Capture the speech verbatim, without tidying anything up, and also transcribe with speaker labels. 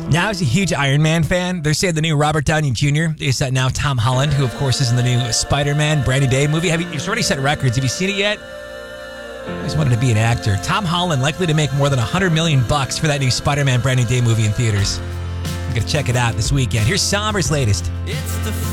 Speaker 1: Now he's a huge Iron Man fan. They're saying the new Robert Downey Junior is uh, now Tom Holland, who, of course, is in the new Spider-Man Brand New Day movie. Have you, he's already set records. Have you seen it yet? I always wanted to be an actor. Tom Holland likely to make more than one hundred million bucks for that new Spider-Man Brand New Day movie in theaters. I'm going to check it out this weekend. Here's Somber's latest.
Speaker 2: It's the